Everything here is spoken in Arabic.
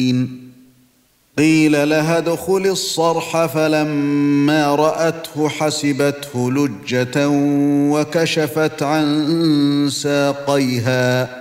قيل لها ادخل الصرح فلما رأته حسبته لجة وكشفت عن ساقيها